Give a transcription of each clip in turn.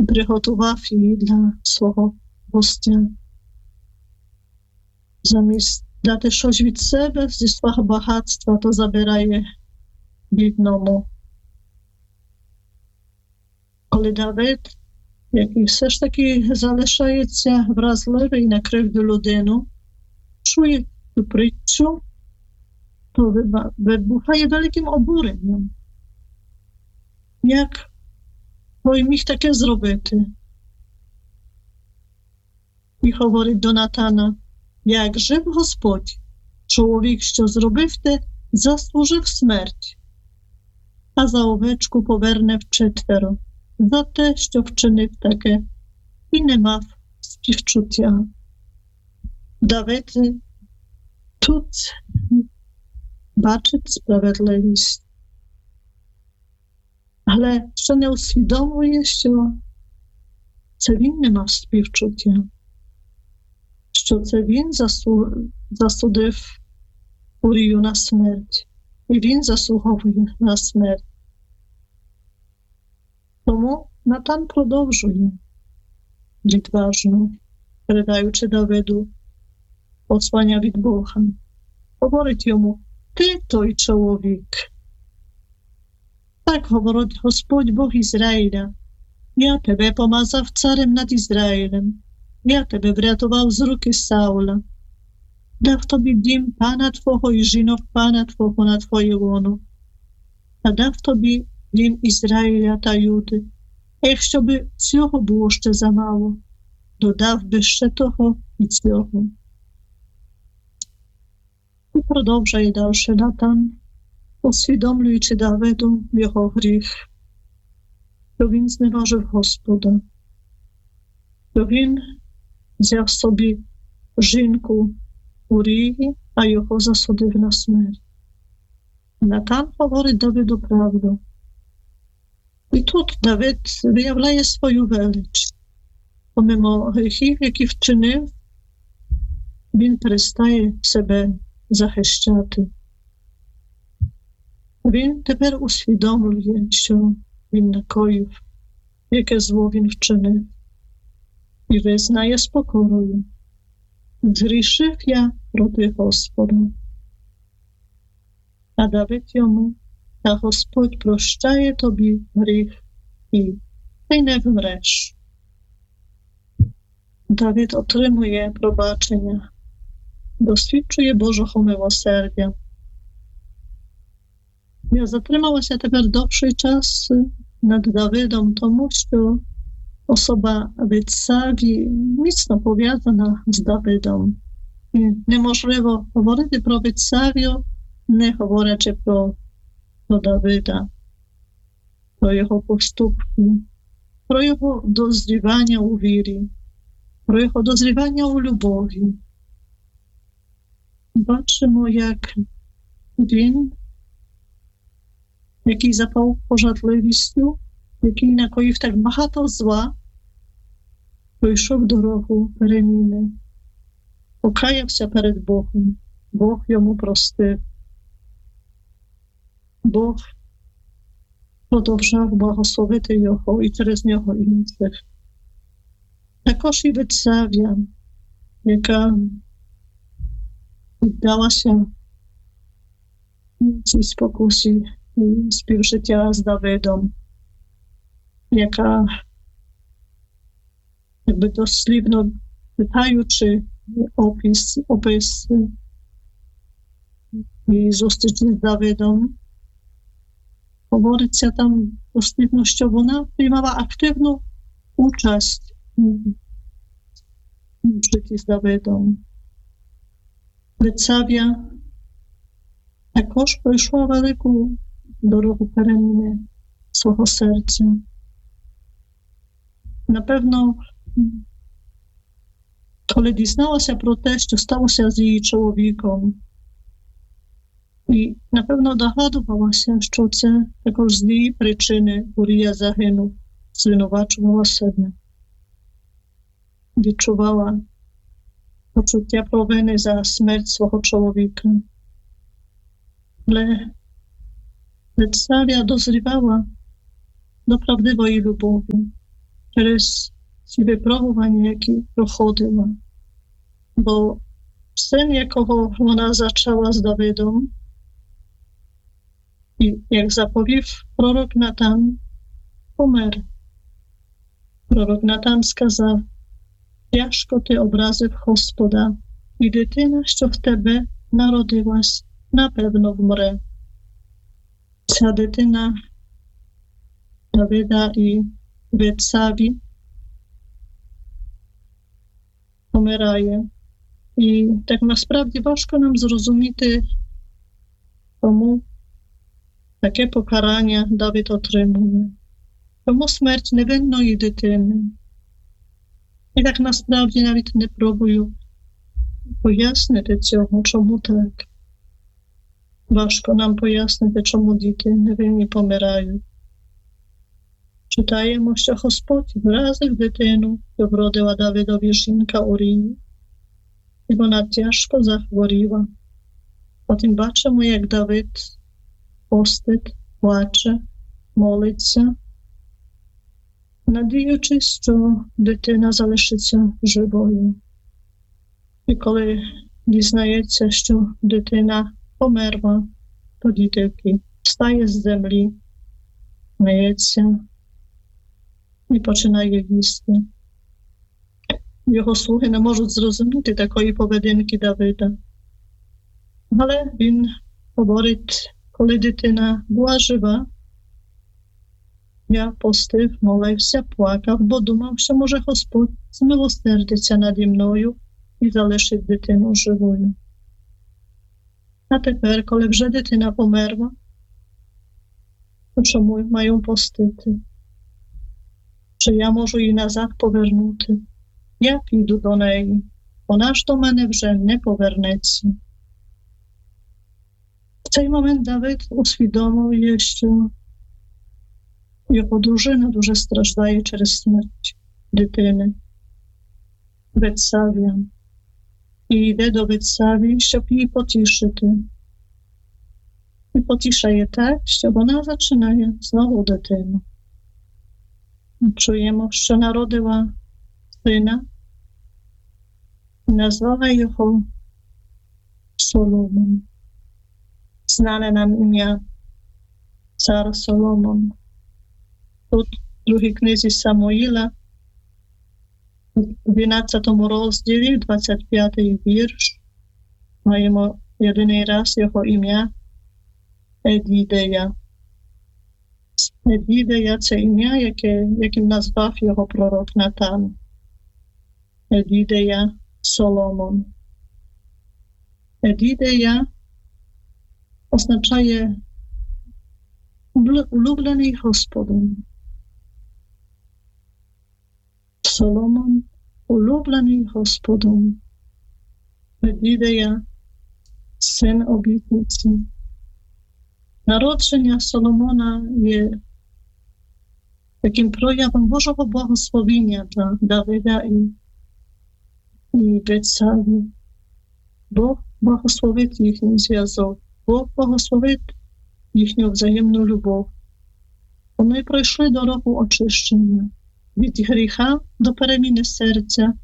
приготував її для свого гостя. Замість дати щось від себе, зі свого багатства, то забирає бідному. Коли Давид, який все ж таки залишається вразливий на кривду людину, чує цю притчу, то вибухає великим обуренням. Як той міг таке зробити? І говорить до Натана: як жив Господь, чоловік, що зробив те, заслужив смерть, а за овечку поверне вчетверо за те, що вчинив таке, і не мав співчуття. Давид тут бачить справедливість, але ще не усвідомлює, що це він не мав співчуття, що це він засудив Урію на смерть, і він заслуговує на смерть. Тому Натан продовжує відважно, передаючи Давиду послання від Бога. Говорить йому: ти той чоловік. Так говорить Господь Бог Ізраїля: я тебе помазав царем над Ізраїлем, я тебе врятував з руки Саула, дав тобі дім пана твого і жінок пана твого на твоє лоно, а дав тобі дім Ізраїля та Юди. А якщо би цього було ще замало, додав би ще того і цього. І продовжує далі Натан, усвідомлюючи Давиду його гріх, що він зневажив Господа, що він взяв собі жінку Урії, а його засудив на смерть. Натан говорить Давиду правду. І тут Давид виявляє свою велич. Помимо гріхів, які вчинив, він перестає себе захищати. Він тепер усвідомлює, що він накоїв, яке зло він вчинив, і визнає з покорою: згрішив я проти Господа. А Давид йому: та Господь прощає тобі гріх, і ти не вмреш. Давид отримує пробачення, досвідчує Божого милосердя. Я затрималася тепер довший час над Давидом, тому що особа Вицаві міцно пов'язана з Давидом. І неможливо говорити про Вицавію, не говорячи про Давида, про його поступки, про його дозрівання у вірі, про його дозрівання у любові. Бачимо, як він, який запав пожадливістю, який накоїв так багато зла, пройшов дорогу переміни, покаявся перед Богом, Бог йому простив. Бог продовжав благословити його і через нього інших. Також і Вицавія, яка віддалася цій спокусі співжиття з Давидом, яка, якби дослівно питаючи опис і зустрічі з Давидом, говориться там дослівно, що вона приймала активну участь в житті з Давидом. Вицавія також пройшла велику дорогу переміни свого серця. Напевно, коли дізналася про те, що сталося з її чоловіком, і, напевно, догадувалася, що це також з її причини Урія загинув, звинувачувала себе. Відчувала почуття провини за смерть свого чоловіка. Але Вицавія дозрівала до правдивої любові. через ці випробування, які проходила. Бо син, якого вона зачала з Давидом, і, як заповів пророк Натан, помер. Пророк Натан сказав: тяжко ти образив Господа, і дитина, що в тебе народилась, напевно вмре. Ця дитина Давида і Бетсаві помирає. І так насправді важко нам зрозуміти, чому таке покарання Давид отримує. Чому смерть невинної дитини? І так насправді навіть не пробую пояснити цього, чому так. Важко нам пояснити, чому діти невинні помирають. Читаємо, що Господь вразив дитину, що вродила Давидові жінка Урії, і вона тяжко захворіла. Потім бачимо, як Давид постить, плаче, молиться, надіючись, що дитина залишиться живою. І коли дізнається, що дитина померла, тоді тільки встає з землі, миється і починає їсти. Його слуги не можуть зрозуміти такої поведінки Давида. Але він говорить, коли дитина була жива, я постив, молився, плакав, бо думав, що може Господь змилосердиться наді мною і залишить дитину живою. А тепер, коли вже дитина померла, то чому маю постити? Чи я можу її назад повернути? Я піду до неї, вона ж до мене вже не повернеться. В цей момент Давид усвідомлює, що його дружина дуже страждає через смерть дитини Бетсаві. І йде до Бетсаві, щоб її потішити. І потішає так, що вона зачинає знову дитину. Чуємо, що народила сина, назвала його Соломон. Знане нам ім'я цар Соломон. Тут в другій книзі Самуїла, в 12 розділі, 25-й вірш, маємо єдиний раз його ім'я Едідея. Едідея – це ім'я, яким назвав його пророк Натан. Едідея Соломон. Едідея означає улюблений Господом. Соломон улюблений Господом. Едідея син обітниці. Народження Соломона є таким проявом Божого благословення для Давида і Бетсаві. Бог благословить їхній зв'язок. Бог благословить їхню взаємну любов. Вони пройшли дорогу очищення від гріха до переміни серця,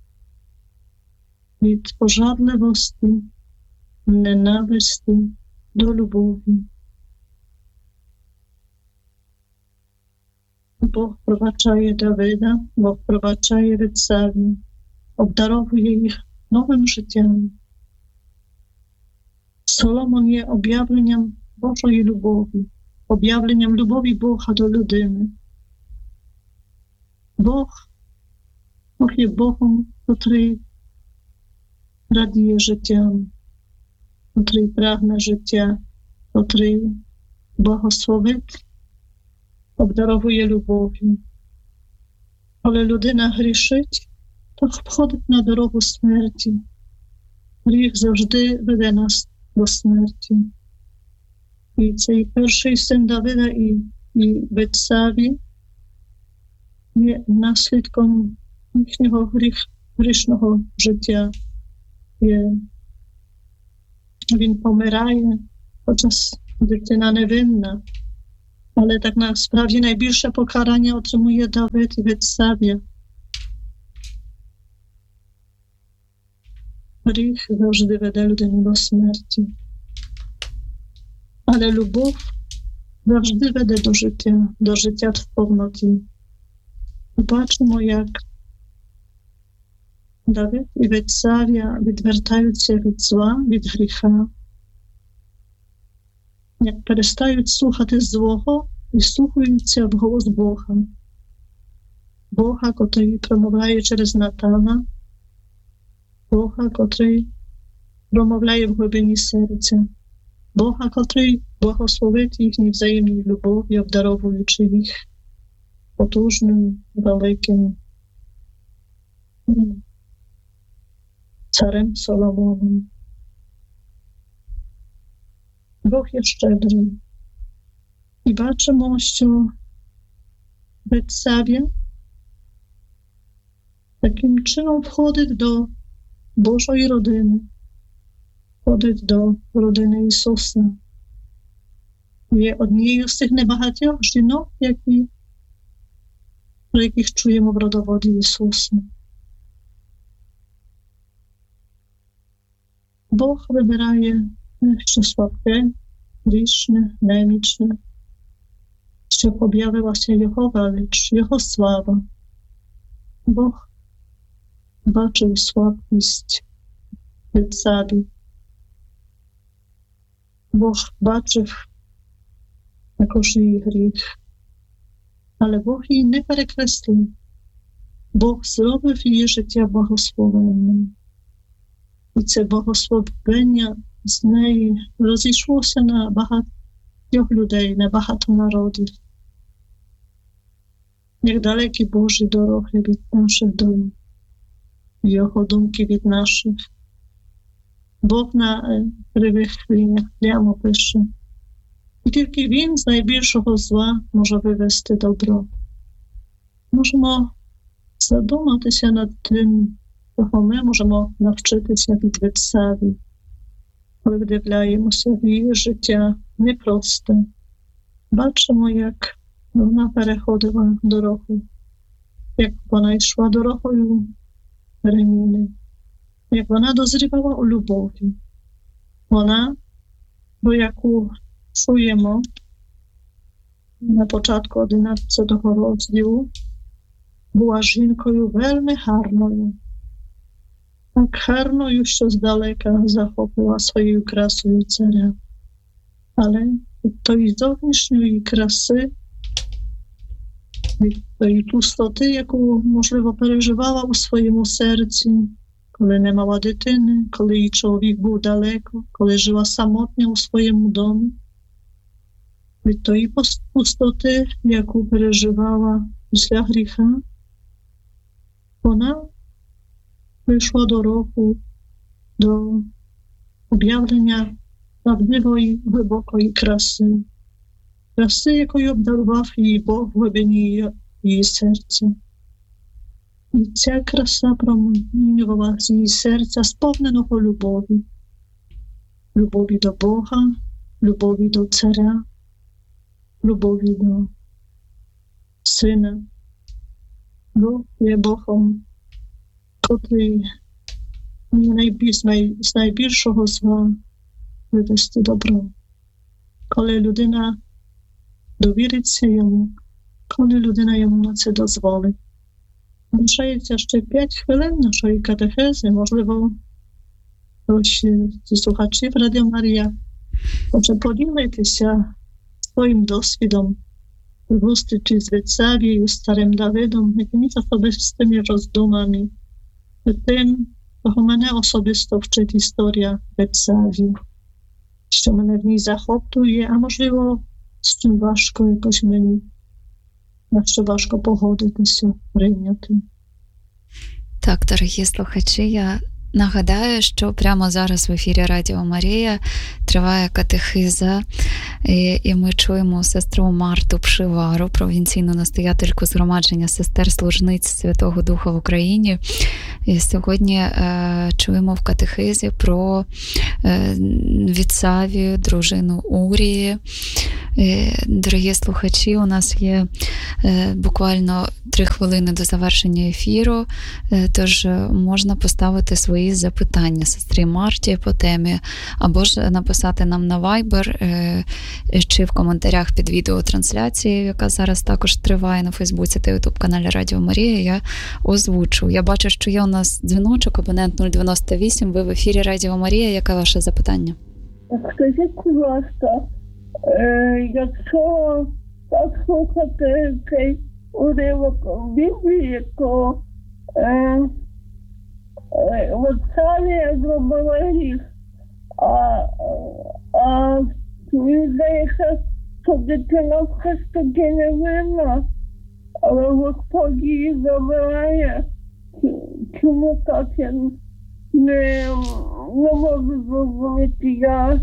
від пожадливості, ненависті до любові. Бог пробачає Давида, Бог пробачає Бетсаві, обдаровує їх новим життям. Соломон є об'явленням Божої любові, об'явленням любові Бога до людини. Бог є Богом, котрий радіє життям, котрий прагне життя, котрий благословить, обдаровує любов'ю. Коли людина грішить, то входить на дорогу смерті. Гріх завжди веде нас до смерті. І цей перший син Давида і Бетсаві є наслідком їхнього грішного життя. Він помирає, хоча дитина невинна, Але так насправді найбільше покарання отримує Давид і Ветсавія. Гріх завжди веде людину до смерті. Але любов завжди веде до життя в повноті. І бачимо, як Давид і Ветсавія відвертаються від зла, від гріха, як перестають слухати злого і слухаються в голос Бога. Бога, котрий промовляє через Натана, Бога, котрий промовляє в глибині серця, Бога, котрий благословить їхній взаємній любові, обдаровуючи їх потужним, великим царем Соломоном. Бог є щедрий. І бачимо, що Ветсавія таким чином входить до Божої родини, входить до родини Ісуса. Є однією з тих небагатьох жінок, про яких чуємо в родоводі Ісуса. Бог вибирає що слабке, грішне, немічне, щоб об'явилася Його велич, Його слава. Бог бачив слабкість Ветсаві. Бог бачив також її гріх. Але Бог її не перекреслив. Бог зробив її життя благословенним. І це благословення з неї розійшлося на багатьох людей, на багато народів. Як далекі Божі дороги від наших дорог, Його думки від наших. Бог на кривих лініях прямо пише. І тільки Він з найбільшого зла може вивести добро. Можемо задуматися над тим, чого ми можемо навчитися від Ветсаві, коли вдивляємося в її життя непросте. Бачимо, як вона переходила дорогу, як вона йшла дорогою переміни, як вона дозрівала у любові. Вона, про яку чуємо на початку 11-го розділу, була жінкою вельми гарною. Так гарною, що здалека захопила своєю красою царя. Але від тої зовнішньої краси, від тої пустоти, яку, можливо, переживала у своєму серці, коли не мала дитини, коли її чоловік був далеко, коли жила самотня у своєму домі, від тої пустоти, яку переживала після гріха, вона прийшла дорогу до об'явлення правдивої, глибокої краси. Краси, якою обдарував її Бог в глибині її серця. І ця краса промінювала з її серця, сповненого любові. Любові до Бога, любові до царя, любові до Сина. Бог є Богом, котрий з найбільшого зла вивести добро. Коли людина довіриться йому, коли людина йому на це дозволить. Залишається ще 5 хвилин нашої катехези. Можливо, хтось зі слухачів Радіо Марія хоче поділитися своїм досвідом зустрічі з Ветсавією, старим Давидом, якимись особистими роздумами, тим, чого мене особисто вчить історія Ветсавії, що мене в ній захоплює, а можливо, з чим важко якось мені, на що важко погодитися, прийняти. Так, дорогі слухачі, я нагадаю, що прямо зараз в ефірі Радіо Марія триває катехиза, і ми чуємо сестру Марту Пшивару, провінційну настоятельку згромадження сестер-служниць Святого Духа в Україні. І сьогодні чуємо в катехизі про Ветсавію, дружину Урії, Дорогі слухачі, у нас є буквально 3 хвилини до завершення ефіру, тож можна поставити свої запитання сестрі Марті по темі, або ж написати нам на Viber, чи в коментарях під відеотрансляцією, яка зараз також триває на Фейсбуці та Ютуб-каналі Радіо Марія, я озвучу. Я бачу, що є у нас дзвіночок, абонент 098, ви в ефірі Радіо Марія. Яке ваше запитання? Скажіть, будь ласка, якщо так слухати цей уривок Біблії, то Варсавія зробила гріх, а мені здається, що дитина все ж таки невинна, але Господь її забирає. Чому так? Я не можу зрозуміти. Я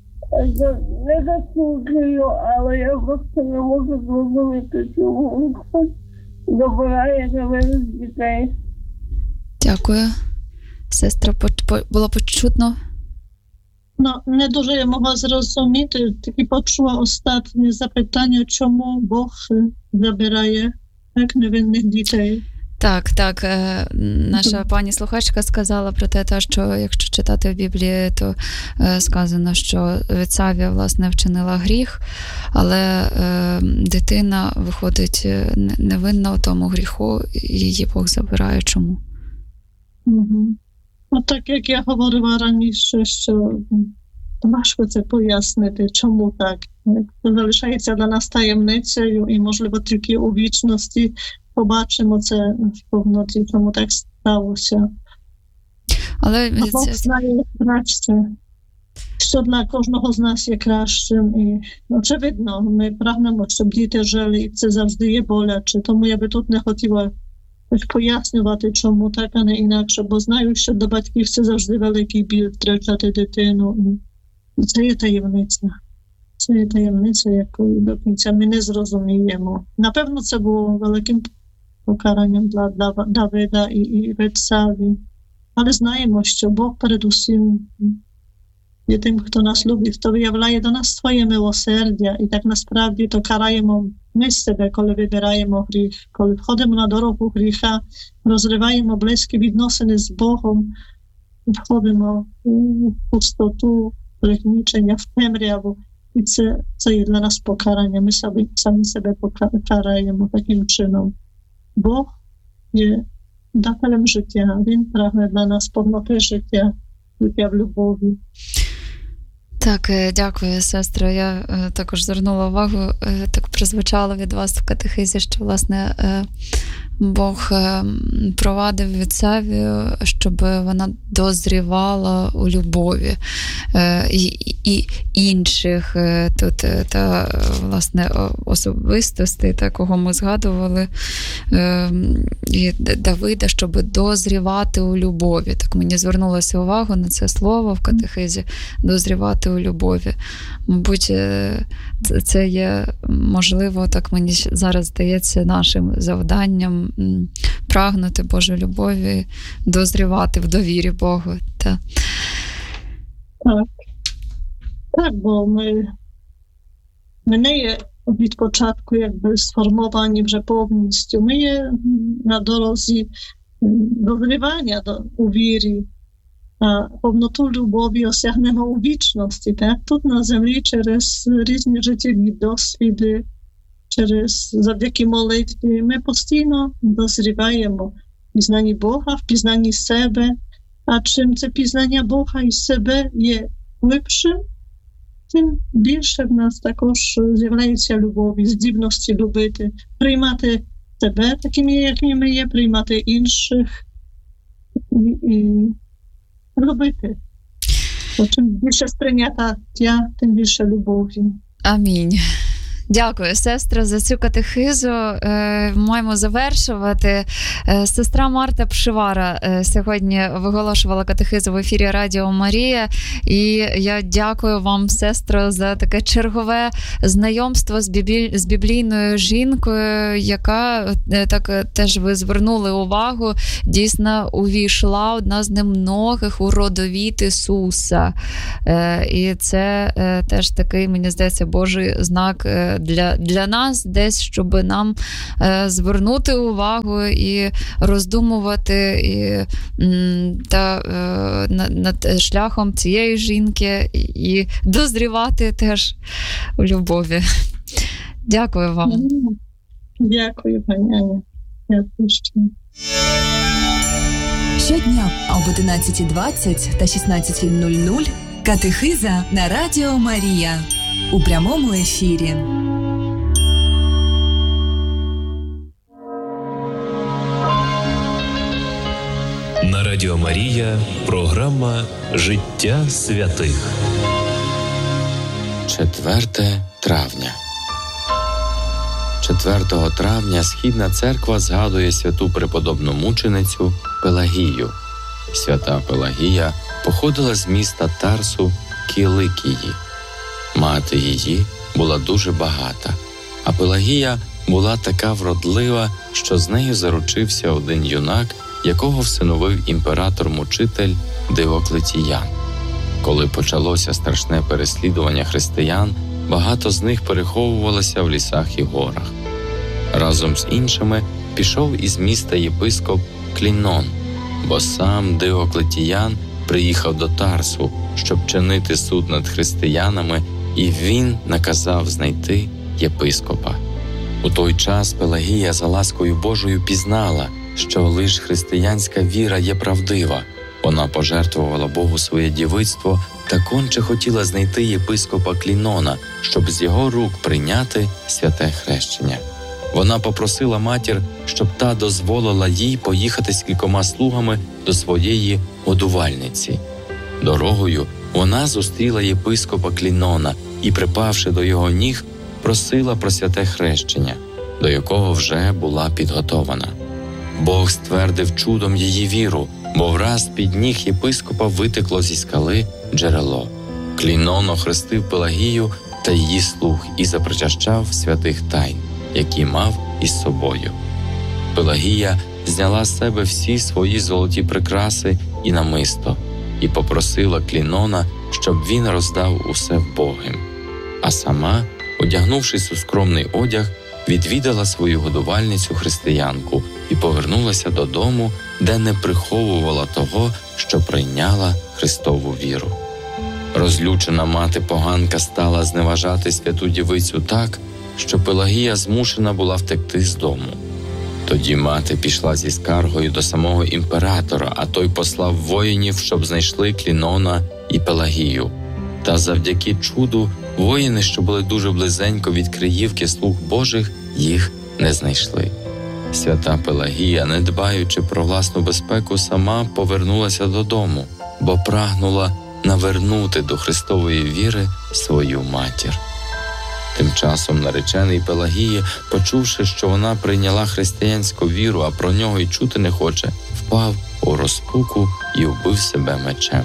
не заслужую, але я просто не можу зрозуміти, чому Господь забирає невинних дітей. Дякую. Сестра, було почутно? Ну, не дуже я могла зрозуміти, тільки почула останнє запитання, чому Бог забирає так невинних дітей. Так, наша пані слухачка сказала про те, що якщо читати в Біблії, то сказано, що Вецавія, власне, вчинила гріх, але дитина виходить невинна у тому гріху, і її Бог забирає. Чому? Угу. Ну, так, як я говорила раніше, що важко це пояснити, чому так. Це залишається для нас таємницею, і, можливо, тільки у вічності побачимо це в повноті, чому так сталося. Але Бог знає краще, що для кожного з нас є кращим. І, очевидно, ми прагнемо, щоб діти жили, і це завжди є боляче. Тому я би тут не хотіла пояснювати, чому так, а не інакше, бо знаю, що до батьків це завжди великий біль втрачати дитину. І це є таємниця. Це є таємниця, яку до кінця ми не зрозуміємо. Напевно, це було великим покаранням для Давида і Вецаві. Але знаємо, що Бог передусім є тим, хто нас любить, хто виявляє до нас своє милосердя. І так насправді то караємо ми себе, коли вибираємо гріх. Коли входимо на дорогу гріха, розриваємо близькі відносини з Богом, входимо у пустоту, пригнічення, в темряву. І це є для нас покарання. Ми самі себе покараємо таким чином. Бог є дателем життя. Він прагне для нас повноти життя в любові. Так, дякую, сестро. Я також звернула увагу, так прозвучало від вас в катехизі, що, власне, Бог провадив Вецавію, щоб вона дозрівала у любові і інших тут та, власне, особистостей, кого ми згадували, і Давида, щоб дозрівати у любові. Так мені звернулося увагу на це слово в катехизі – дозрівати у любові. Мабуть, це є, можливо, так мені зараз здається, нашим завданням прагнути Божої любові, дозрівати в довірі Богу. Так, бо ми не є від початку якби сформовані вже повністю. Ми є на дорозі дозрівання у вірі, а повноту любові осягнемо у вічності. Так? Тут на землі через різні життєві досвіди, завдяки молитві, ми постійно дозріваємо в пізнанні Бога, в пізнанні себе. А чим це пізнання Бога і себе є глибшим, тим більше в нас також з'являється любові, здібності любити, приймати себе такими, якими ми є, приймати інших і робити. Бо чим більше сприйняття, тим більше любові. Амінь. Дякую, сестра, за цю катехизу. Маємо завершувати. Сестра Марта Пшивара сьогодні виголошувала катехизу в ефірі Радіо Марія. І я дякую вам, сестро, за таке чергове знайомство з біблійною жінкою, яка, так теж ви звернули увагу, дійсно увійшла одна з немногих у родовід Ісуса. І це теж такий, мені здається, Божий знак для нас десь, щоб нам звернути увагу і роздумувати над шляхом цієї жінки і дозрівати теж у любові. Дякую вам. Дякую, пані Аня. Дякую. Щодня об 11:20 та 16:00 катехиза на Радіо Марія у прямому ефірі. На Радіо Марія програма «Життя святих». 4 травня. 4 травня Східна церква згадує святу преподобну мученицю Пелагію. Свята Пелагія походила з міста Тарсу Кіликії. Мати її була дуже багата, а Пелагія була така вродлива, що з нею заручився один юнак, якого всиновив імператор-мучитель Диоклетіян. Коли почалося страшне переслідування християн, багато з них переховувалося в лісах і горах. Разом з іншими пішов із міста єпископ Клінон, бо сам Диоклетіян приїхав до Тарсу, щоб чинити суд над християнами, і він наказав знайти єпископа. У той час Пелагія за ласкою Божою пізнала, що лиш християнська віра є правдива. Вона пожертвувала Богу своє дівицтво та конче хотіла знайти єпископа Клінона, щоб з його рук прийняти святе хрещення. Вона попросила матір, щоб та дозволила їй поїхати з кількома слугами до своєї годувальниці. Дорогою вона зустріла єпископа Клінона і, припавши до його ніг, просила про святе хрещення, до якого вже була підготована. Бог ствердив чудом її віру, бо враз під ніг єпископа витекло зі скали джерело. Клінон охрестив Пелагію та її слуг і запричащав святих тайн, які мав із собою. Пелагія зняла з себе всі свої золоті прикраси і намисто і попросила Клінона, щоб він роздав усе вбогим. А сама, одягнувшись у скромний одяг, відвідала свою годувальницю-християнку і повернулася додому, де не приховувала того, що прийняла Христову віру. Розлючена мати-поганка стала зневажати святу дівицю так, що Пелагія змушена була втекти з дому. Тоді мати пішла зі скаргою до самого імператора, а той послав воїнів, щоб знайшли Клінона і Пелагію. Та завдяки чуду воїни, що були дуже близенько від Криївки слуг Божих, їх не знайшли. Свята Пелагія, не дбаючи про власну безпеку, сама повернулася додому, бо прагнула навернути до Христової віри свою матір. Тим часом наречений Пелагії, почувши, що вона прийняла християнську віру, а про нього й чути не хоче, впав у розпуку і вбив себе мечем.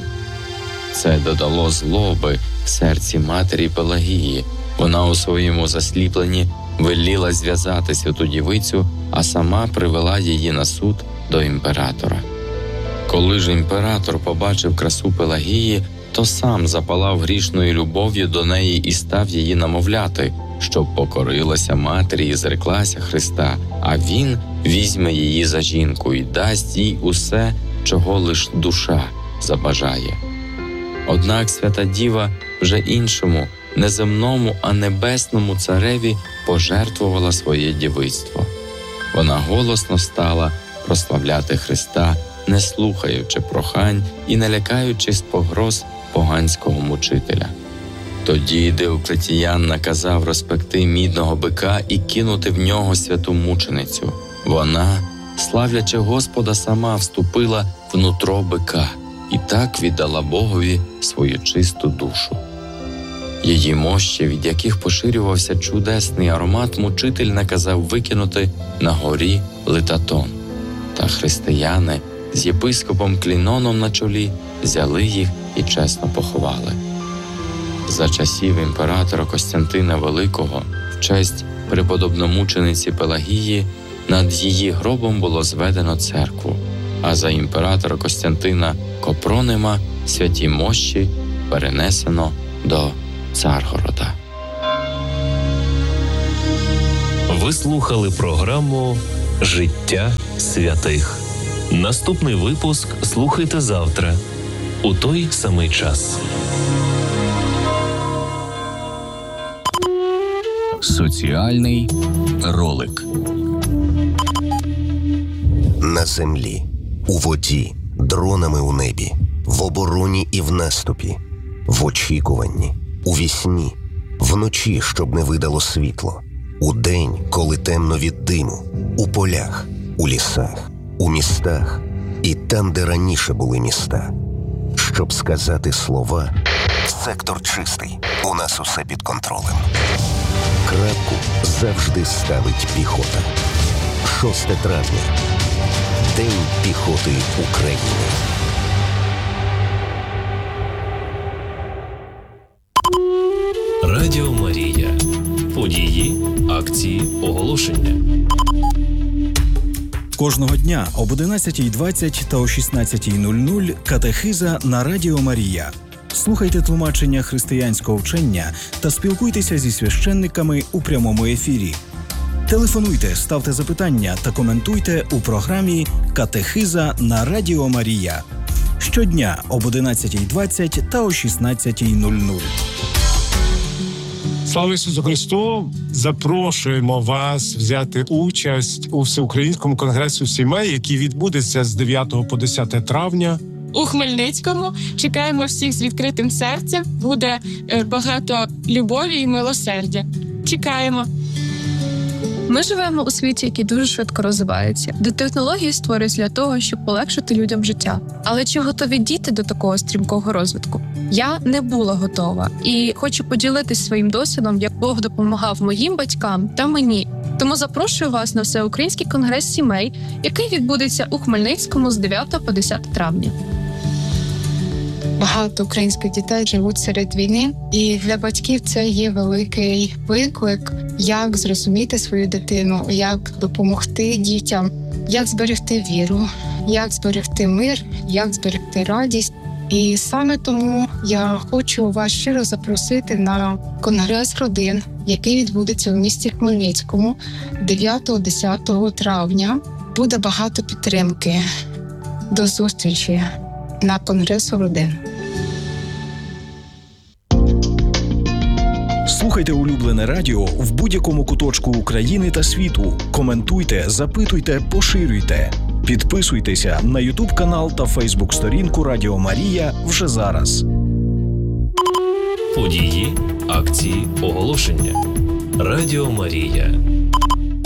Це додало злоби в серці матері Пелагії. Вона у своєму засліпленні веліла зв'язати святу дівицю, а сама привела її на суд до імператора. Коли ж імператор побачив красу Пелагії, то сам запалав грішною любов'ю до неї і став її намовляти, щоб покорилася матері і зреклася Христа, а він візьме її за жінку і дасть їй усе, чого лиш душа забажає. Однак свята діва вже іншому, не земному, а небесному цареві пожертвувала своє дівицтво. Вона голосно стала прославляти Христа, не слухаючи прохань і не лякаючись погроз поганського мучителя. Тоді Диоклетіян наказав розпекти мідного бика і кинути в нього святу мученицю. Вона, славлячи Господа, сама вступила в нутро бика і так віддала Богові свою чисту душу. Її мощі, від яких поширювався чудесний аромат, мучитель наказав викинути на горі Литатон. Та християни з єпископом Кліноном на чолі взяли їх і чесно поховали. За часів імператора Костянтина Великого в честь преподобномучениці Пелагії над її гробом було зведено церкву, а за імператора Костянтина Копронима святі мощі перенесено до Царгорода. Ви слухали програму «Життя святих». Наступний випуск слухайте завтра у той самий час. Соціальний ролик. На землі, у воді, дронами у небі, в обороні і в наступі, в очікуванні, у вісні, вночі, щоб не видало світло, удень, коли темно від диму, у полях, у лісах, у містах і там, де раніше були міста. Щоб сказати слова «Сектор чистий, у нас усе під контролем». Крапку завжди ставить піхота. 6 травня. День піхоти України. Радіо Марія. Події, акції, оголошення. Кожного дня об 11:20 та о 16:00 катехиза на Радіо Марія. Слухайте тлумачення християнського вчення та спілкуйтеся зі священниками у прямому ефірі. Телефонуйте, ставте запитання та коментуйте у програмі «Катехиза на Радіо Марія». Щодня об 11:20 та о 16:00. Слава Ісусу Христу! Запрошуємо вас взяти участь у Всеукраїнському конгресу сімей, який відбудеться з 9 по 10 травня. У Хмельницькому чекаємо всіх з відкритим серцем. Буде багато любові і милосердя. Чекаємо. Ми живемо у світі, який дуже швидко розвивається, де технології створюються для того, щоб полегшити людям життя. Але чи готові діти до такого стрімкого розвитку? Я не була готова і хочу поділитися своїм досвідом, як Бог допомагав моїм батькам та мені. Тому запрошую вас на Всеукраїнський конгрес сімей, який відбудеться у Хмельницькому з 9 по 10 травня. Багато українських дітей живуть серед війни, і для батьків це є великий виклик, як зрозуміти свою дитину, як допомогти дітям, як зберегти віру, як зберегти мир, як зберегти радість. І саме тому я хочу вас щиро запросити на конгрес родин, який відбудеться в місті Хмельницькому 9-10 травня. Буде багато підтримки. До зустрічі на конгресу родин. Слухайте улюблене радіо в будь-якому куточку України та світу. Коментуйте, запитуйте, поширюйте. Підписуйтеся на YouTube-канал та Facebook-сторінку Радіо Марія вже зараз. Події, акції, оголошення. Радіо Марія.